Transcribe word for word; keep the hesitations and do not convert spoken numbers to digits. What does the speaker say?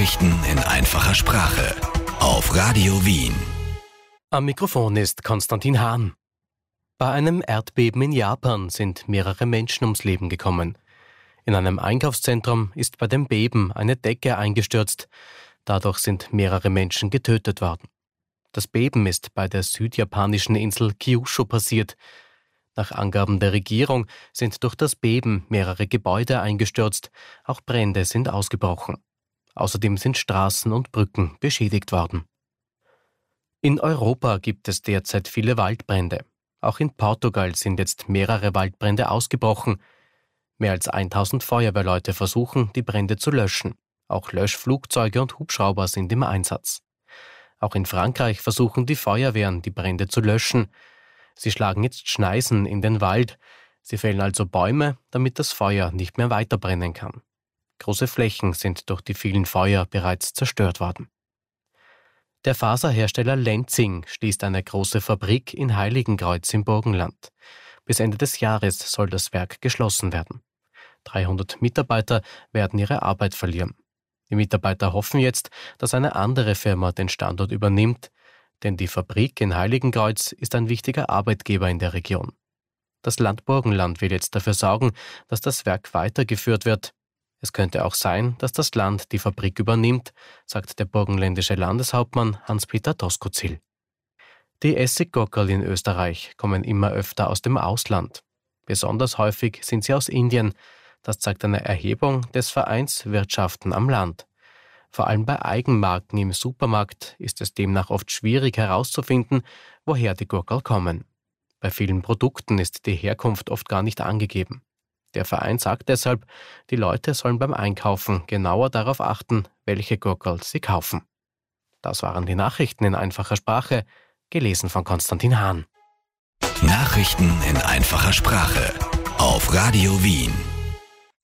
Nachrichten in einfacher Sprache auf Radio Wien. Am Mikrofon ist Konstantin Hahn. Bei einem Erdbeben in Japan sind mehrere Menschen ums Leben gekommen. In einem Einkaufszentrum ist bei dem Beben eine Decke eingestürzt. Dadurch sind mehrere Menschen getötet worden. Das Beben ist bei der südjapanischen Insel Kyushu passiert. Nach Angaben der Regierung sind durch das Beben mehrere Gebäude eingestürzt, auch Brände sind ausgebrochen. Außerdem sind Straßen und Brücken beschädigt worden. In Europa gibt es derzeit viele Waldbrände. Auch in Portugal sind jetzt mehrere Waldbrände ausgebrochen. Mehr als tausend Feuerwehrleute versuchen, die Brände zu löschen. Auch Löschflugzeuge und Hubschrauber sind im Einsatz. Auch in Frankreich versuchen die Feuerwehren, die Brände zu löschen. Sie schlagen jetzt Schneisen in den Wald. Sie fällen also Bäume, damit das Feuer nicht mehr weiterbrennen kann. Große Flächen sind durch die vielen Feuer bereits zerstört worden. Der Faserhersteller Lenzing schließt eine große Fabrik in Heiligenkreuz im Burgenland. Bis Ende des Jahres soll das Werk geschlossen werden. dreihundert Mitarbeiter werden ihre Arbeit verlieren. Die Mitarbeiter hoffen jetzt, dass eine andere Firma den Standort übernimmt, denn die Fabrik in Heiligenkreuz ist ein wichtiger Arbeitgeber in der Region. Das Land Burgenland will jetzt dafür sorgen, dass das Werk weitergeführt wird. Es könnte auch sein, dass das Land die Fabrik übernimmt, sagt der burgenländische Landeshauptmann Hans-Peter Doskozil. Die Essiggurkel in Österreich kommen immer öfter aus dem Ausland. Besonders häufig sind sie aus Indien. Das zeigt eine Erhebung des Vereins Wirtschaften am Land. Vor allem bei Eigenmarken im Supermarkt ist es demnach oft schwierig herauszufinden, woher die Gurkel kommen. Bei vielen Produkten ist die Herkunft oft gar nicht angegeben. Der Verein sagt deshalb, die Leute sollen beim Einkaufen genauer darauf achten, welche Gurkel sie kaufen. Das waren die Nachrichten in einfacher Sprache, gelesen von Konstantin Hahn. Nachrichten in einfacher Sprache auf Radio Wien.